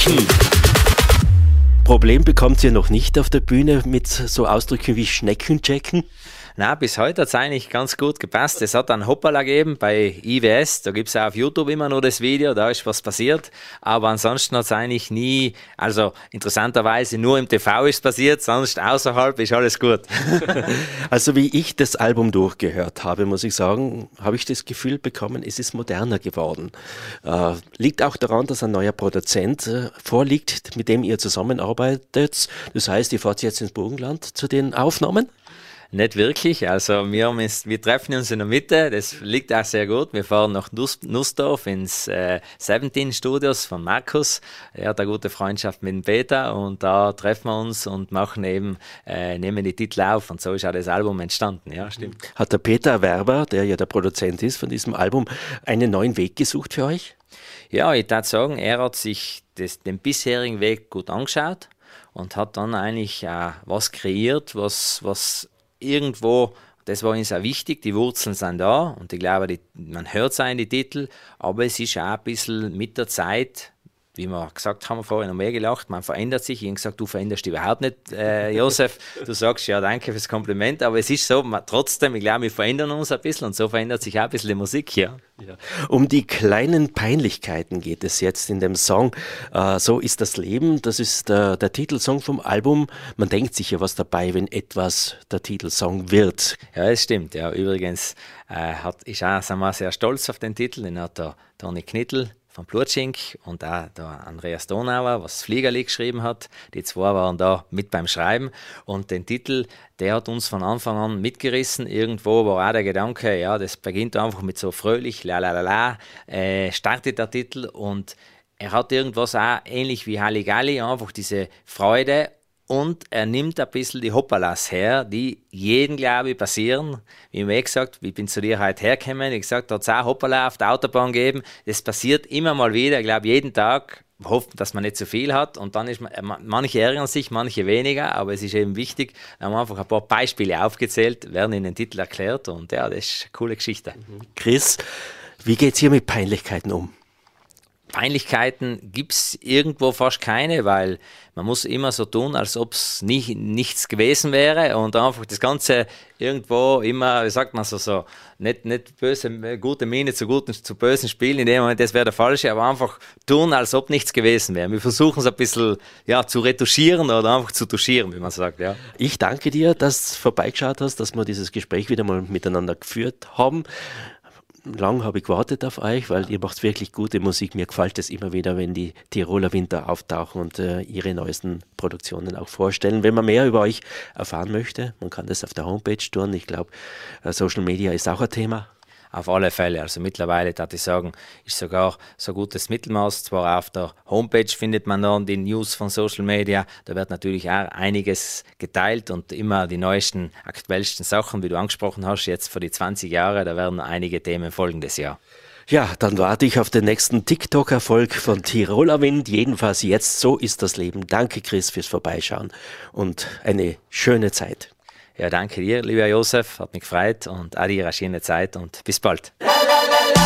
Problem bekommt ihr noch nicht auf der Bühne mit so Ausdrücken wie Schneckenchecken? Na, bis heute hat es eigentlich ganz gut gepasst. Es hat einen Hoppala gegeben bei IWS, da gibt es auch auf YouTube immer nur das Video, da ist was passiert. Aber ansonsten hat es eigentlich nie, also interessanterweise nur im TV ist passiert, sonst außerhalb ist alles gut. Also wie ich das Album durchgehört habe, muss ich sagen, habe ich das Gefühl bekommen, es ist moderner geworden. Liegt auch daran, dass ein neuer Produzent vorliegt, mit dem ihr zusammenarbeitet. Das heißt, ihr fahrt jetzt ins Burgenland zu den Aufnahmen? Nicht wirklich, also wir treffen uns in der Mitte, das liegt auch sehr gut. Wir fahren nach Nussdorf ins 17 Studios von Markus. Er hat eine gute Freundschaft mit dem Peter und da treffen wir uns und machen eben, nehmen die Titel auf und so ist auch das Album entstanden. Ja, stimmt. Hat der Peter Werber, der ja der Produzent ist von diesem Album, einen neuen Weg gesucht für euch? Ja, ich würde sagen, er hat sich den bisherigen Weg gut angeschaut und hat dann eigentlich was kreiert, was irgendwo, das war uns auch wichtig, die Wurzeln sind da und ich glaube, man hört es auch in die Titel, aber es ist auch ein bisschen mit der Zeit, wie wir gesagt haben, vorhin noch mehr gelacht, man verändert sich. Ich habe gesagt, du veränderst dich überhaupt nicht, Josef. Du sagst, ja, danke fürs Kompliment, aber es ist so, trotzdem, ich glaube, wir verändern uns ein bisschen und so verändert sich auch ein bisschen die Musik, ja. Ja. Um die kleinen Peinlichkeiten geht es jetzt in dem Song. So ist das Leben. Das ist der Titelsong vom Album. Man denkt sich ja was dabei, wenn etwas der Titelsong wird. Ja, das stimmt. Ja, übrigens sind wir sehr stolz auf den Titel. Den hat der Toni Knittel von Blutschink und auch der Andreas Donauer, was das Fliegerli geschrieben hat. Die zwei waren da mit beim Schreiben und den Titel, der hat uns von Anfang an mitgerissen. Irgendwo war auch der Gedanke, ja, das beginnt einfach mit so fröhlich, la la la la, startet der Titel und er hat irgendwas auch ähnlich wie Halligalli, einfach diese Freude. Und er nimmt ein bisschen die Hoppalas her, die jeden, glaube ich, passieren. Wie mir gesagt, ich bin zu dir heute hergekommen, ich gesagt, da hat es auch Hoppala auf der Autobahn gegeben. Das passiert immer mal wieder, ich glaube, jeden Tag. Hoffen, dass man nicht zu viel hat. Und dann ist manche ärgern sich, manche weniger, aber es ist eben wichtig. Da haben wir einfach ein paar Beispiele aufgezählt, werden in den Titel erklärt. Und ja, das ist eine coole Geschichte. Chris, wie geht es hier mit Peinlichkeiten um? Peinlichkeiten gibt es irgendwo fast keine, weil man muss immer so tun, als ob es nichts gewesen wäre und einfach das Ganze irgendwo immer, wie sagt man so nicht böse, gute Miene zu bösen spielen, in dem Moment, das wäre der falsche, aber einfach tun, als ob nichts gewesen wäre. Wir versuchen es ein bisschen zu retuschieren oder einfach zu touchieren, wie man sagt. Ja. Ich danke dir, dass du vorbeigeschaut hast, dass wir dieses Gespräch wieder mal miteinander geführt haben. Lang habe ich gewartet auf euch, weil ihr macht wirklich gute Musik. Mir gefällt es immer wieder, wenn die Tiroler Winter auftauchen und ihre neuesten Produktionen auch vorstellen. Wenn man mehr über euch erfahren möchte, man kann das auf der Homepage tun. Ich glaube, Social Media ist auch ein Thema. Auf alle Fälle. Also mittlerweile, würde ich sagen, ist sogar so gutes Mittelmaß. Zwar auf der Homepage findet man dann die News von Social Media. Da wird natürlich auch einiges geteilt und immer die neuesten, aktuellsten Sachen, wie du angesprochen hast, jetzt für die 20 Jahre. Da werden einige Themen folgendes Jahr. Ja, dann warte ich auf den nächsten TikTok-Erfolg von Tiroler Wind. Jedenfalls jetzt, so ist das Leben. Danke, Chris, fürs Vorbeischauen und eine schöne Zeit. Ja, danke dir, lieber Josef, hat mich gefreut und auch dir eine schöne Zeit und bis bald.